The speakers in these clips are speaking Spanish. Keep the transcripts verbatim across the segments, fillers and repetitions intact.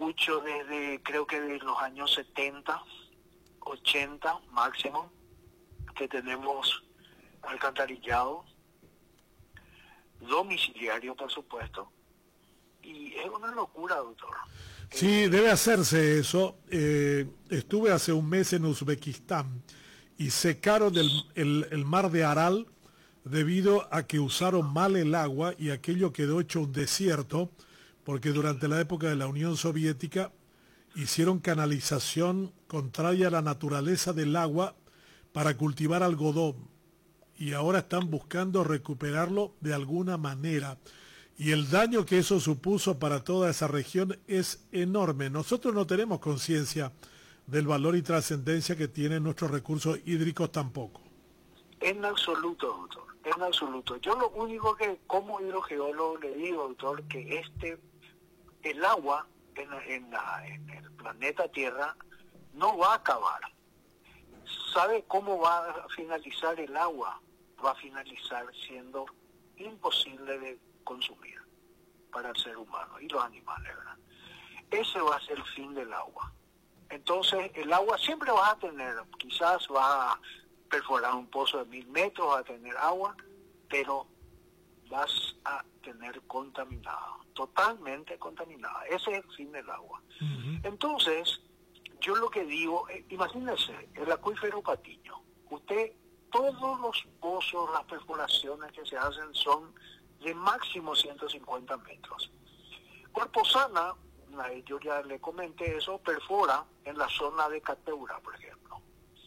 escucho desde, creo que desde los años setenta, ochenta máximo, que tenemos alcantarillado, domiciliario por supuesto, y es una locura, doctor. Sí, eh, debe hacerse eso. Eh, estuve hace un mes en Uzbekistán y secaron el, el, el mar de Aral debido a que usaron mal el agua y aquello quedó hecho un desierto, porque durante la época de la Unión Soviética hicieron canalización contraria a la naturaleza del agua para cultivar algodón y ahora están buscando recuperarlo de alguna manera. Y el daño que eso supuso para toda esa región es enorme. Nosotros no tenemos conciencia del valor y trascendencia que tienen nuestros recursos hídricos tampoco. En absoluto, doctor, en absoluto. Yo lo único que como hidrogeólogo le digo, doctor, que este, el agua en, en, la, en el planeta Tierra no va a acabar. ¿Sabe cómo va a finalizar el agua? Va a finalizar siendo imposible de consumir para el ser humano y los animales, ¿verdad? Ese va a ser el fin del agua. Entonces, el agua siempre va a tener, quizás va a perforar un pozo de mil metros, va a tener agua, pero vas a tener contaminada, totalmente contaminada. Ese es el fin del agua. Uh-huh. Entonces, yo lo que digo, eh, imagínense, el acuífero Patiño. Usted, todos los pozos, las perforaciones que se hacen son de máximo ciento cincuenta metros. Cuerpo Sana, yo ya le comenté eso, perfora en la zona de Cateura, por ejemplo.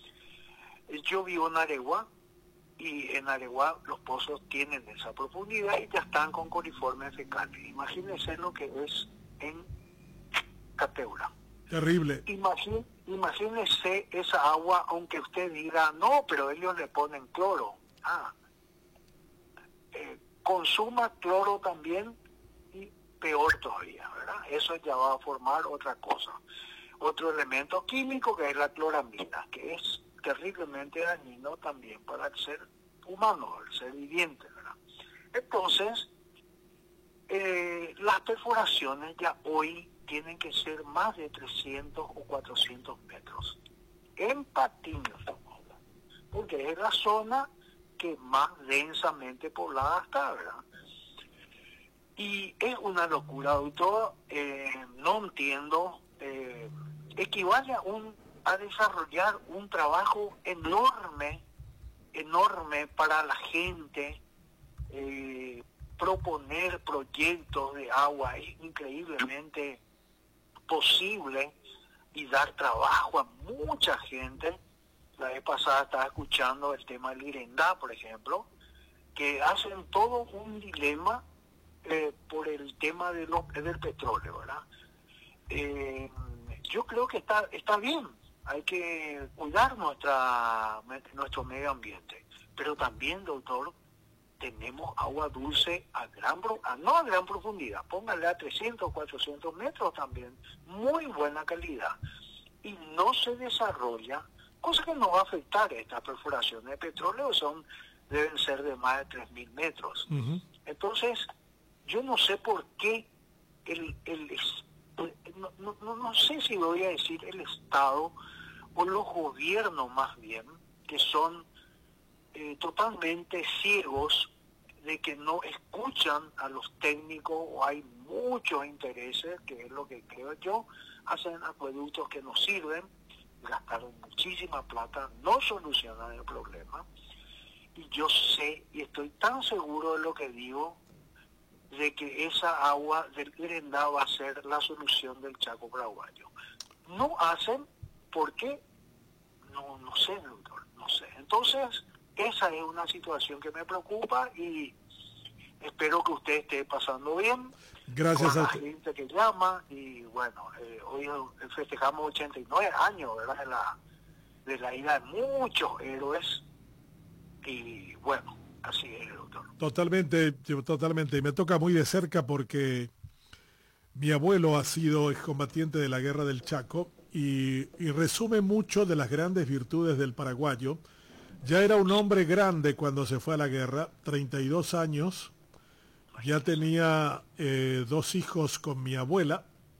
Yo vivo en Aregua, y en Aregua los pozos tienen esa profundidad y ya están con coliformes fecales. Imagínense lo que es en Cateura. Terrible. Imagín, imagínese esa agua, aunque usted diga, no, pero ellos le ponen cloro. Ah, eh, consuma cloro también y peor todavía, ¿verdad? Eso ya va a formar otra cosa. Otro elemento químico que es la cloramina, que es terriblemente dañino también para el ser humano, el ser viviente, ¿verdad? Entonces, eh, las perforaciones ya hoy tienen que ser más de trescientos o cuatrocientos metros. En Patiño estamos hablando, porque es la zona que más densamente poblada está, ¿verdad? Y es una locura, doctor, eh, no entiendo, eh, equivale a, un, a desarrollar un trabajo enorme, enorme para la gente, eh, proponer proyectos de agua, es increíblemente posible y dar trabajo a mucha gente. La vez pasada estaba escuchando el tema del Irendá, por ejemplo, que hacen todo un dilema eh, por el tema de lo, del petróleo, ¿verdad? Eh, yo creo que está está bien, hay que cuidar nuestra nuestro medio ambiente, pero también, doctor, tenemos agua dulce a gran a, no a gran profundidad, póngale a trescientos, cuatrocientos metros también, muy buena calidad, y no se desarrolla, cosa que no va a afectar estas perforaciones de petróleo, son deben ser de más de tres mil metros. Uh-huh. Entonces, yo no sé por qué el, el, el no, no, no sé si voy a decir el Estado o los gobiernos más bien, que son eh, totalmente ciegos, de que no escuchan a los técnicos, o hay muchos intereses, que es lo que creo yo, hacen acueductos que no sirven, gastaron muchísima plata, no solucionan el problema, y yo sé y estoy tan seguro de lo que digo, de que esa agua del Irendá va a ser la solución del Chaco paraguayo. No hacen porque no, no sé, doctor, no sé. Entonces, esa es una situación que me preocupa y espero que usted esté pasando bien. Gracias con a la gente que llama, y bueno, eh, hoy festejamos ochenta y nueve años, ¿verdad?, de la, de la ida de muchos héroes, y bueno, así es, doctor. Totalmente, totalmente, y me toca muy de cerca porque mi abuelo ha sido excombatiente de la guerra del Chaco y, y resume mucho de las grandes virtudes del paraguayo. Ya era un hombre grande cuando se fue a la guerra, treinta y dos años, ya tenía eh, dos hijos con mi abuela,